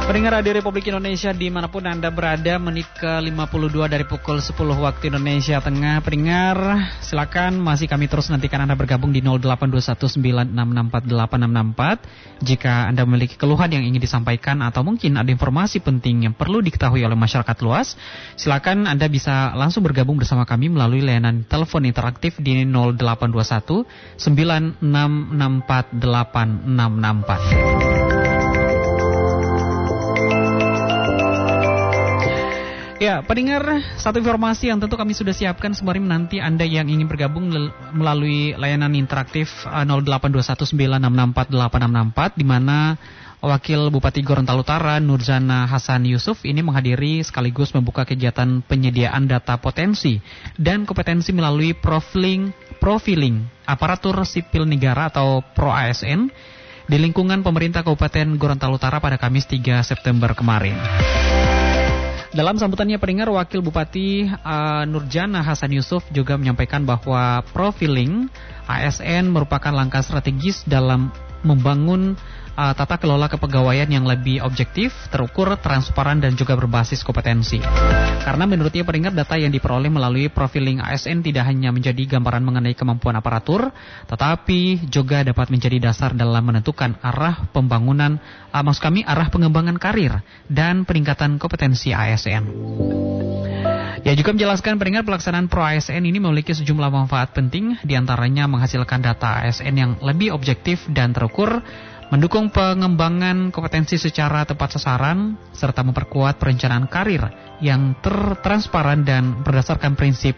Pendengar Radio Republik Indonesia dimanapun Anda berada, menit ke-52 dari pukul 10 waktu Indonesia Tengah. Pendengar, silakan masih kami terus nantikan Anda bergabung di 082196648664. Jika Anda memiliki keluhan yang ingin disampaikan atau mungkin ada informasi penting yang perlu diketahui oleh masyarakat luas, silakan Anda bisa langsung bergabung bersama kami melalui layanan telepon interaktif di 0821 9664 8664. Ya, pendengar, satu informasi yang tentu kami sudah siapkan sembari nanti Anda yang ingin bergabung melalui layanan interaktif 082196648664, di mana Wakil Bupati Gorontalo Utara Nurzana Hasan Yusuf ini menghadiri sekaligus membuka kegiatan penyediaan data potensi dan kompetensi melalui profiling aparatur sipil negara atau PRO-ASN di lingkungan pemerintah Kabupaten Gorontalo Utara pada Kamis 3 September kemarin. Dalam sambutannya, pendengar, Wakil Bupati Nurzana Hasan Yusuf juga menyampaikan bahwa profiling ASN merupakan langkah strategis dalam membangun tata kelola kepegawaian yang lebih objektif, terukur, transparan, dan juga berbasis kompetensi. Karena menurutnya, pendengar, data yang diperoleh melalui profiling ASN tidak hanya menjadi gambaran mengenai kemampuan aparatur, tetapi juga dapat menjadi dasar dalam menentukan arah pembangunan, arah pengembangan karir dan peningkatan kompetensi ASN. Ya, juga menjelaskan, pendengar, pelaksanaan Pro ASN ini memiliki sejumlah manfaat penting, diantaranya menghasilkan data ASN yang lebih objektif dan terukur, mendukung pengembangan kompetensi secara tepat sasaran, serta memperkuat perencanaan karir yang transparan dan berdasarkan prinsip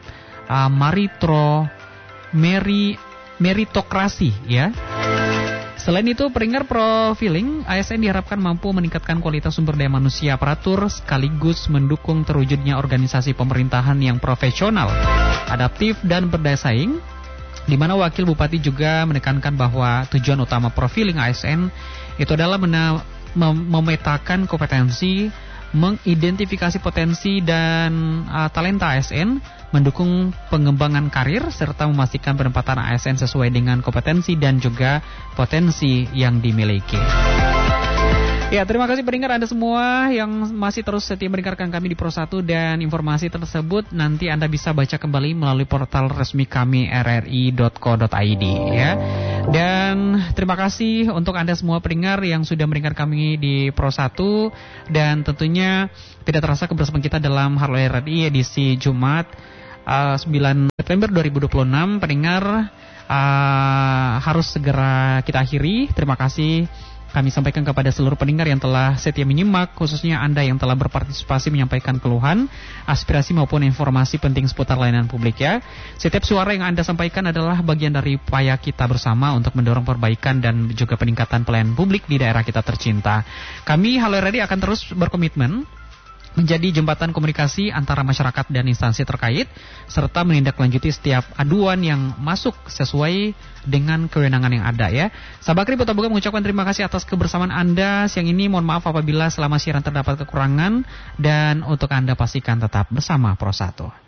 meritokrasi, ya. Selain itu, pendengar, profiling ASN diharapkan mampu meningkatkan kualitas sumber daya manusia aparatur sekaligus mendukung terwujudnya organisasi pemerintahan yang profesional, adaptif, dan berdaya saing, di mana Wakil Bupati juga menekankan bahwa tujuan utama profiling ASN itu adalah memetakan kompetensi, mengidentifikasi potensi dan talenta ASN, mendukung pengembangan karir, serta memastikan penempatan ASN sesuai dengan kompetensi dan juga potensi yang dimiliki. Ya, terima kasih pendengar Anda semua yang masih terus setia mendengarkan kami di Pro 1, dan informasi tersebut nanti Anda bisa baca kembali melalui portal resmi kami rri.co.id, ya. Dan terima kasih untuk Anda semua pendengar yang sudah mendengarkan kami di Pro 1, dan tentunya tidak terasa kebersamaan kita dalam Harley RRI edisi Jumat 9 September 2026. Pendengar, harus segera kita akhiri. Terima kasih kami sampaikan kepada seluruh pendengar yang telah setia menyimak, khususnya Anda yang telah berpartisipasi menyampaikan keluhan, aspirasi maupun informasi penting seputar layanan publik, ya. Setiap suara yang Anda sampaikan adalah bagian dari upaya kita bersama untuk mendorong perbaikan dan juga peningkatan pelayanan publik di daerah kita tercinta. Kami Halo Radio akan terus berkomitmen menjadi jembatan komunikasi antara masyarakat dan instansi terkait, serta menindaklanjuti setiap aduan yang masuk sesuai dengan kewenangan yang ada, ya. Sabakri Botaboga mengucapkan terima kasih atas kebersamaan Anda siang ini. Mohon maaf apabila selama siaran terdapat kekurangan, dan untuk Anda pastikan tetap bersama Pro 1.